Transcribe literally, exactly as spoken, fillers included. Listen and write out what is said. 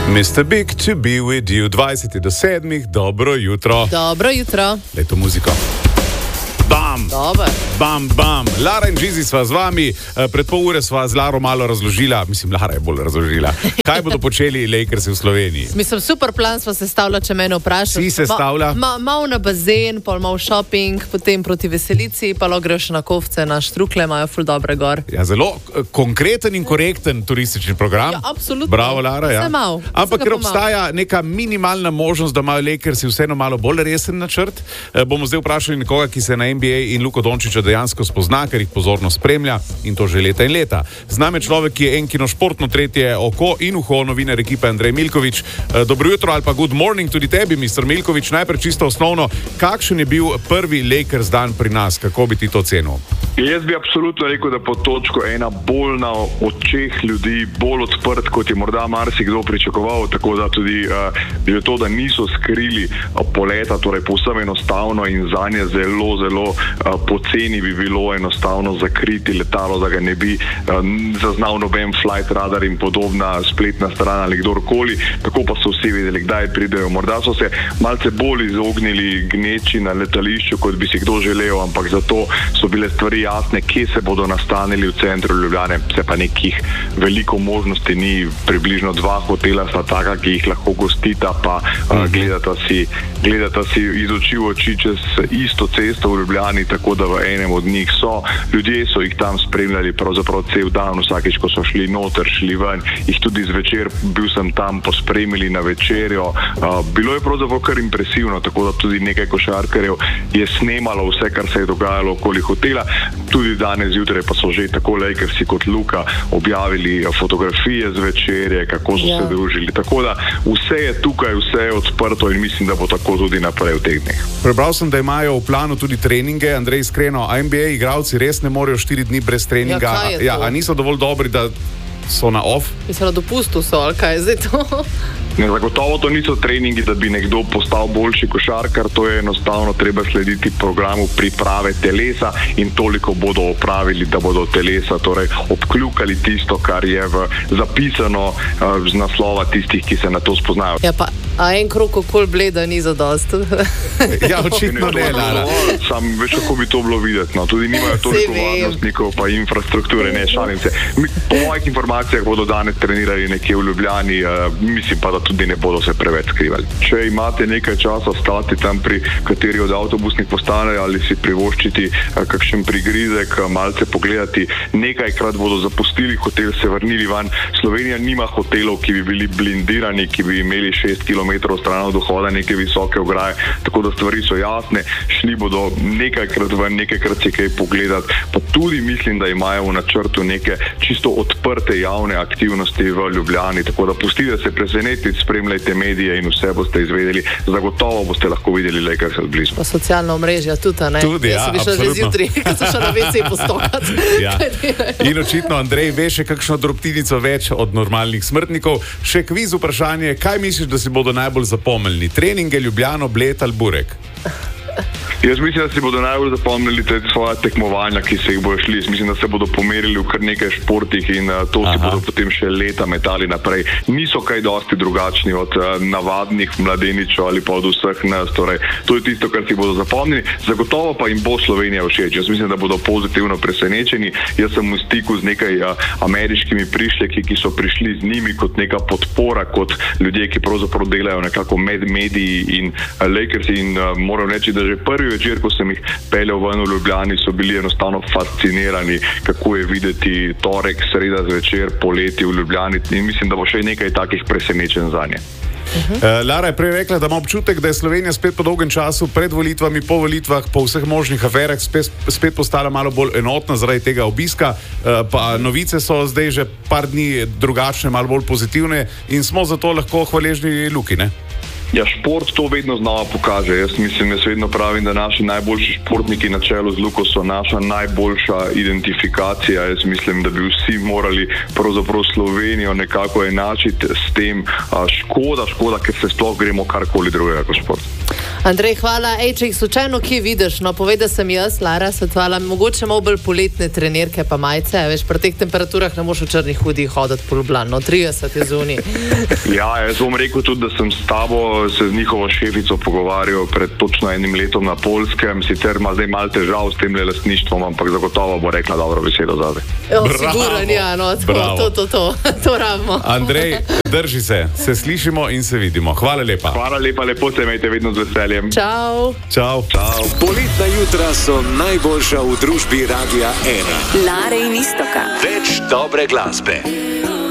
mister Big to be with you, dvajset do sedmih, dobro jutro. Dobro jutro. Daj to muziko. Bam, Dobar. bam, bam. Lara in Žizi sva z vami. Pred pol ure sva z Laro malo razložila, mislim, Lara je bolj razložila, kaj bodo počeli Lakersi v Sloveniji. Mislim, super plan sva sestavila, če mene vprašaš. Si sestavlja? Ma, ma, mal na bazen, pol mal shopping, potem proti veselici, pa lo greš na Kofce, na Štrukle, imajo ful dobre gor. Ja, zelo konkreten in korekten turistični program. Ja, absolutno. Bravo, Lara, ja. Vse mal. Ampak ker obstaja neka minimalna možnost, da imajo Lakersi vseeno malo bolj resen načrt, bomo zdaj vprašali nekoga, ki se na N B A in Luko Dončiča dejansko spozna, ker jih pozorno spremlja in to že leta in leta. Z nami je človek, ki je enkino športno tretje oko in uho, novinar ekipe Andrej Milković. Dobro jutro ali pa good morning tudi tebi, mister Milković. Najprej čisto osnovno, kakšen je bil prvi Lakers dan pri nas? Kako bi ti to cenil? Jaz bi absolutno rekel, da pod točko ena bolj na očeh ljudi, bolj odprt, kot je morda marsikdo pričakoval, tako da tudi uh, že to, da niso skrili uh, poleta, torej povsem enostavno in zanje zelo, zelo uh, poceni bi bilo enostavno zakriti letalo, da ga ne bi uh, zaznal noben flight radar in podobna spletna stran ali kdorkoli, tako pa so vsi vedeli, kdaj pridejo. Morda so se malce bolj izognili gneči na letališču, kot bi si kdo želel, ampak zato so bile stvari jasne, kje se bodo nastanili v centru Ljubljane, se pa nekih veliko možnosti ni, približno dva hotela sta taka, ki jih lahko gostita, pa uh, gledata si, gledata si iz oči v oči čez isto cesto v Ljubljani, tako da v enem od njih so. Ljudje so jih tam spremljali pravzaprav cel dan, vsakeč, ko so šli noter, šli ven, jih tudi zvečer, bil sem tam, pospremili na večerjo. Uh, bilo je pravzaprav kar impresivno, tako da tudi nekaj košarkarjev je snemalo vse, kar se je dogajalo okoli hotela. Tudi danes zjutraj pa so že tako Lakersi kot Luka objavili fotografije z večerje, kako so yeah. se družili. Tako da vse je tukaj, vse je odprto in mislim, da bo tako tudi naprej v teh dneh. Prebral sem, da imajo v planu tudi treninge. Andrej, iskreno, N B A igralci res ne morejo štiri dni brez treninga. Ja, ja, a niso dovolj dobri, da so na off? Mislim, na dopustu so, ali kaj je zdaj to? Ne, zagotovo to niso treningi, da bi nekdo postal boljši košarkar, to je enostavno treba slediti programu priprave telesa in toliko bodo opravili, da bodo telesa torej obkljukali tisto, kar je v zapisano uh, z naslova tistih, ki se na to spoznajo. Ja, pa a en krog okol bleda ni zadost. Ja, očitno ne, Lara. Sam veš, kako bi to bilo videti, no. Tudi nimajo toliko varnostnikov pa infrastrukture, ne, šalim se. Po mojih informacijah bodo danes trenirali nekje v Ljubljani, uh, mislim pa, da tudi ne bodo se preveč skrivali. Če imate nekaj časa stati tam pri kateri od avtobusnih postanej ali si privoščiti kakšen prigrizek, malce pogledati, nekajkrat bodo zapustili hotel, se vrnili van. Slovenija nima hotelov, ki bi bili blindirani, ki bi imeli šest kilometrov stran od vhoda neke visoke ograje, tako da stvari so jasne. Šli bodo nekajkrat ven, nekajkrat si kaj pogledati, pa tudi mislim, da imajo v načrtu neke čisto odprte javne aktivnosti v Ljubljani, tako da pustite se presenetiti, spremljajte medije in vse boste izvedeli. Zagotovo boste lahko videli Lakers od blizu. Pa socialna omrežja tudi, ne? Tudi, ja, absolutno. Jaz sem bi šla že zjutraj, kad sem šla na ve ce postokati. Ja. In očitno, Andrej, veš še kakšno drobtinico več od normalnih smrtnikov. Še kviz vprašanje, kaj misliš, da si bodo najbolj zapomnili? Treninge, Ljubljano, Bled ali Burek? Jaz mislim, da si bodo najbolj zapomnili te svoja tekmovanja, ki se jih bojo šli. Jaz mislim, da se bodo pomerili v kar nekaj športih in uh, to Aha. si bodo potem še leta metali naprej. Niso kaj dosti drugačni od uh, navadnih mladeničov ali pa od vseh nas. Torej, to je tisto, kar si bodo zapomnili. Zagotovo pa jim bo Slovenija všeč. Jaz mislim, da bodo pozitivno presenečeni. Jaz sem v stiku z nekaj uh, ameriškimi prišljeki, ki so prišli z njimi kot neka podpora, kot ljudje, ki pravzaprav delajo nekako med mediji in uh, Lakersi in uh, moram reči, da že prvi večer, ko sem jih peljal ven v Ljubljani, so bili enostavno fascinirani, kako je videti torek, sreda zvečer, poleti v Ljubljani in mislim, da bo še nekaj takih presenečenj zanje. Uh-huh. Uh, Lara je prej rekla, da ima občutek, da je Slovenija spet po dolgem času, pred volitvami, po volitvah, po vseh možnih aferah spet, spet postala malo bolj enotna zaradi tega obiska, uh, pa novice so zdaj že par dni drugačne, malo bolj pozitivne in smo zato lahko hvaležni Luki, ne? Ja, šport to vedno znova pokaže. Jaz mislim, jaz vedno pravim, da naši najboljši športniki na čelu z Luko so naša najboljša identifikacija. Jaz mislim, da bi vsi morali pravzaprav Slovenijo nekako enačiti s tem. Škoda, škoda, ker se sploh gremo karkoli drugega kot šport. Andrej, hvala. Ej, če jih slučajno kje vidiš, no poveda sem jaz, Lara svetovala, mogoče malo bolj poletne trenirke pa majice, veš, pri teh temperaturah ne moš v črnih hudih hoditi po Ljubljani, no trideset je zunaj. Ja, jaz bom rekel tudi, da sem s tabo se z njihovo šefico pogovarjal pred točno enim letom na Poljskem, sicer ima zdaj malo težav s tem lastništvom, ampak zagotovo bo rekla dobro besedo zate. Siguran, ja, no, tako, to, to, to, to rabimo. Andrej, drži se, se slišimo in se vidimo. Hvala lepa. Hvala lepa, lepo se imejte vedno z veseljem. Čau. Čau. Čau. Poletna jutra so najboljša v družbi Radia ena. Lare in Istoka. Več dobre glasbe.